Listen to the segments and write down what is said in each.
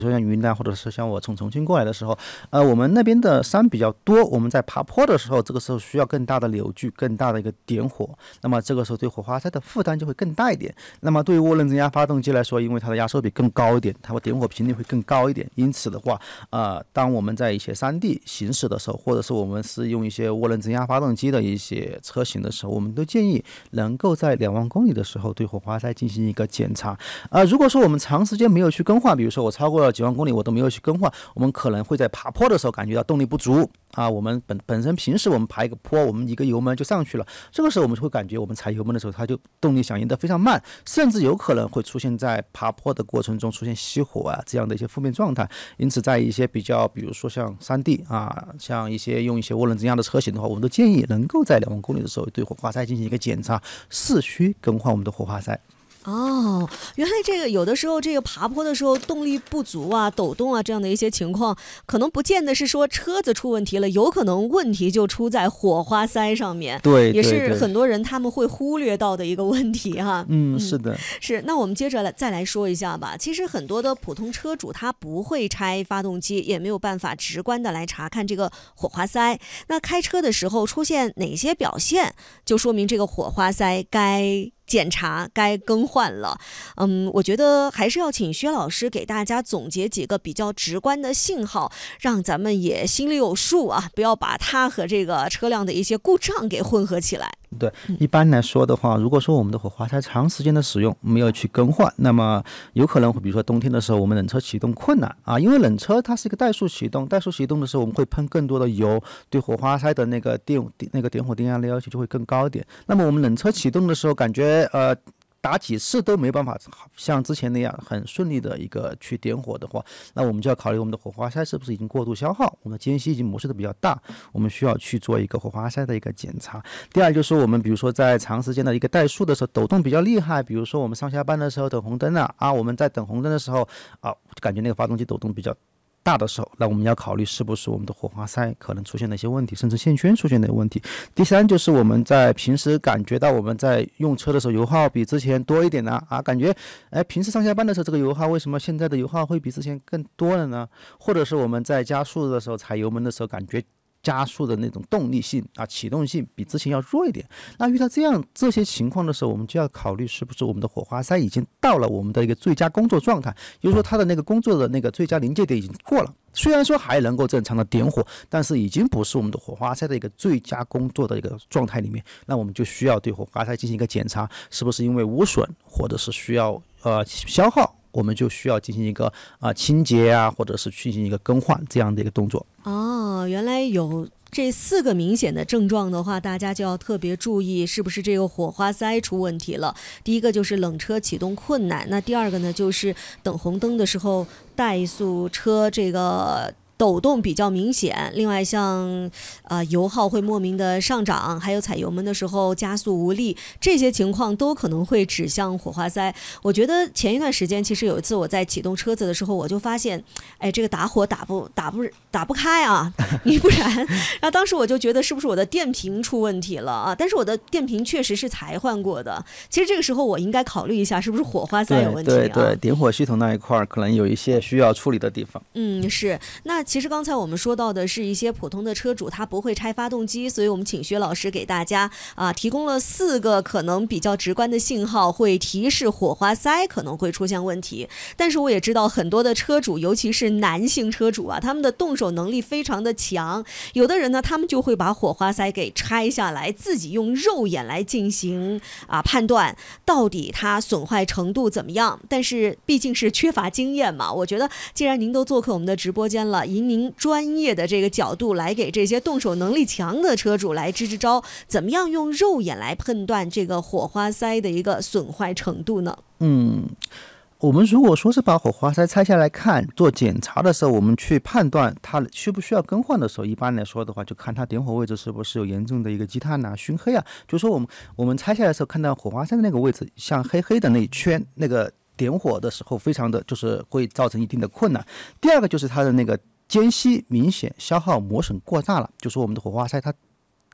说像云南或者是像我从重庆过来的时候，我们那边的山比较多，我们在爬坡的时候，这个时候需要更大的扭矩，更大的一个点火，那么这个时候对火花塞的负担就会更大一点。那么对于涡轮增压发动机来说，因为它的压缩比更高一点，它的点火频率会更高一点，因此的话，当我们在一些山地行驶的时候，或者是我们是用一些涡轮增压发动机的一些车型的时候，我们都建议能够在2万公里的时候对火花塞进行一个检查。如果说我们长时间没有去更换，比如说我超过了几万公里我都没有去更换，我们可能会在爬坡的时候感觉到动力不足我们本身平时我们爬一个坡，我们一个油门就上去了，这个时候我们就会感觉我们踩油门的时候它就动力响应的非常慢，甚至有可能会出现在爬坡的过程中出现熄火这样的一些负面状态。因此在一些比如说像山地像用一些涡轮增压的车型的话，我们都建议能够在2万公里的时候对火花塞进行一个检查，市区更换我们的火花塞。 原来这个有的时候这个爬坡的时候动力不足抖动这样的一些情况，可能不见得是说车子出问题了，有可能问题就出在火花塞上面。 对， 也是很多人他们会忽略到的一个问题是的， 是。那我们接着再来说一下吧。其实很多的普通车主他不会拆发动机，也没有办法直观的来查看这个火花塞。那开车的时候出现哪些表现，就说明这个火花塞该检查该更换了。我觉得还是要请薛老师给大家总结几个比较直观的信号，让咱们也心里有数不要把它和这个车辆的一些故障给混合起来。 对，一般来说的话，如果说我们的火花塞长时间的使用没有去更换，那么有可能会比如说冬天的时候我们冷车启动困难因为冷车它是一个怠速启动的时候我们会喷更多的油，对火花塞的那个点火电压的要求就会更高一点。那么我们冷车启动的时候感觉打几次都没办法像之前那样很顺利的一个去点火的话，那我们就要考虑我们的火花塞是不是已经过度消耗，我们的间隙已经磨损的比较大，我们需要去做一个火花塞的一个检查。第二就是我们比如说在长时间的一个怠速的时候抖动比较厉害，比如说我们上下班的时候等红灯我们在等红灯的时候感觉那个发动机抖动比较大的时候，那我们要考虑是不是我们的火花塞可能出现了一些问题，甚至线圈出现的问题。第三就是我们在平时感觉到我们在用车的时候油耗比之前多一点感觉平时上下班的时候这个油耗为什么现在的油耗会比之前更多了呢？或者是我们在加速的时候踩油门的时候感觉加速的那种动力性启动性比之前要弱一点。那遇到这些情况的时候，我们就要考虑是不是我们的火花塞已经到了我们的一个最佳工作状态，也就是说它的那个工作的那个最佳临界点已经过了，虽然说还能够正常的点火，但是已经不是我们的火花塞的一个最佳工作的一个状态里面，那我们就需要对火花塞进行一个检查，是不是因为污损或者是需要消耗，我们就需要进行一个清洁或者是进行一个更换这样的一个动作。 原来有这4个明显的症状的话，大家就要特别注意是不是这个火花塞出问题了。第一个就是冷车启动困难，那第二个呢就是等红灯的时候怠速车这个抖动比较明显，另外像油耗会莫名的上涨，还有踩油门的时候加速无力，这些情况都可能会指向火花塞。我觉得前一段时间其实有一次我在启动车子的时候，我就发现这个打火打不开你不然当时我就觉得是不是我的电瓶出问题了但是我的电瓶确实是才换过的，其实这个时候我应该考虑一下是不是火花塞有问题对，点火系统那一块可能有一些需要处理的地方。 是。那其实刚才我们说到的是一些普通的车主他不会拆发动机，所以我们请薛老师给大家提供了4个可能比较直观的信号，会提示火花塞可能会出现问题。但是我也知道很多的车主，尤其是男性车主他们的动手能力非常的强，有的人呢他们就会把火花塞给拆下来，自己用肉眼来进行判断到底它损坏程度怎么样。但是毕竟是缺乏经验嘛，我觉得既然您都做客我们的直播间了，以您专业的这个角度来给这些动手能力强的车主来支招，怎么样用肉眼来判断这个火花塞的一个损坏程度呢？ 我们如果说是把火花塞拆下来看做检查的时候，我们去判断它需不需要更换的时候，一般来说的话就看它点火位置是不是有严重的一个积碳熏黑就是说我们拆下来的时候看到火花塞的那个位置像黑黑的那一圈，那个点火的时候非常的就是会造成一定的困难。第二个就是它的那个间隙明显消耗磨损过大了，就是说我们的火花塞它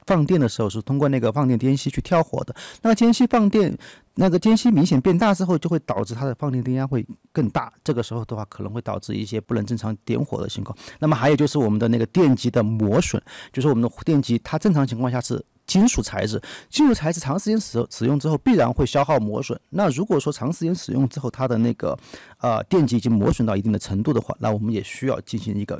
放电的时候是通过那个放电间隙去跳火的，那个间隙放电。那个间隙明显变大之后，就会导致它的放电电压会更大，这个时候的话可能会导致一些不能正常点火的情况。那么还有就是我们的那个电极的磨损，就是我们的电极它正常情况下是金属材质，金属材质长时间使用之后必然会消耗磨损。那如果说长时间使用之后，它的那个电极已经磨损到一定的程度的话，那我们也需要进行一个